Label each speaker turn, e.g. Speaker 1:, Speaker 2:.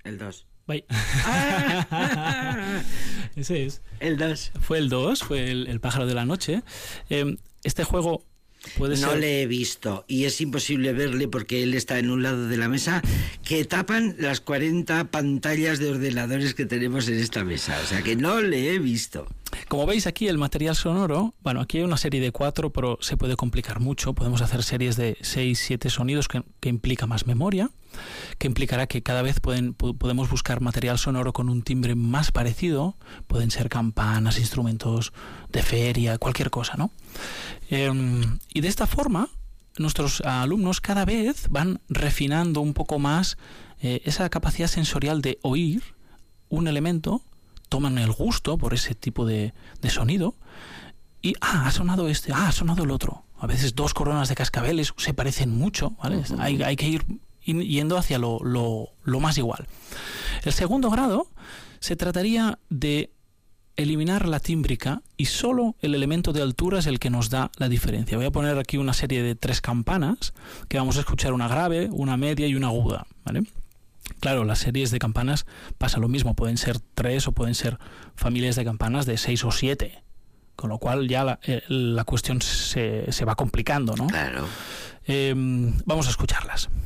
Speaker 1: El 2.
Speaker 2: Bye. Ese es.
Speaker 1: El 2.
Speaker 2: Fue el 2, fue el pájaro de la noche. Este juego puede ser...
Speaker 1: No le he visto y es imposible verle porque él está en un lado de la mesa que tapan las 40 pantallas de ordenadores que tenemos en esta mesa. O sea que no le he visto.
Speaker 2: Como veis aquí el material sonoro, bueno, aquí hay una serie de 4, pero se puede complicar mucho. Podemos hacer series de 6, 7 sonidos que implica más memoria, que implicará que cada vez podemos buscar material sonoro con un timbre más parecido. Pueden ser campanas, instrumentos de feria, cualquier cosa, ¿no? Y de esta forma, nuestros alumnos cada vez van refinando un poco más esa capacidad sensorial de oír un elemento, toman el gusto por ese tipo de sonido y ha sonado este, ha sonado el otro. A veces 2 coronas de cascabeles se parecen mucho, ¿vale? Uh-huh. Hay que ir yendo hacia lo más igual. El segundo grado se trataría de eliminar la tímbrica y solo el elemento de altura es el que nos da la diferencia. Voy a poner aquí una serie de 3 campanas que vamos a escuchar, una grave, una media y una aguda, ¿vale? Claro, las series de campanas pasa lo mismo, pueden ser 3 o pueden ser familias de campanas de 6 o 7, con lo cual ya la cuestión se va complicando, ¿no?
Speaker 1: Claro.
Speaker 2: Vamos a escucharlas.